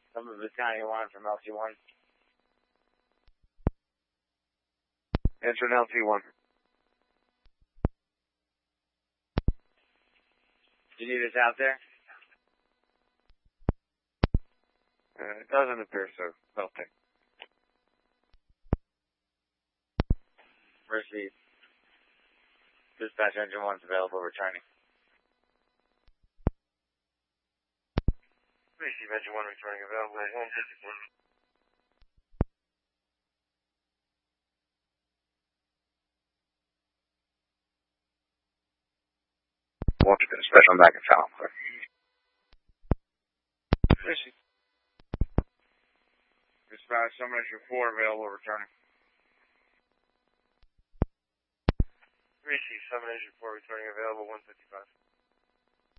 Number Battalion 1 from LT1. Enter an LT1. Do you need us out there? It doesn't appear so. Okay. Receive. Dispatch engine 1's available, returning. Receive engine 1 returning available. Washington, special back and south. Receive. Dispatch, summon issue 4 available, returning. Receive, summon issue 4 returning available, 155.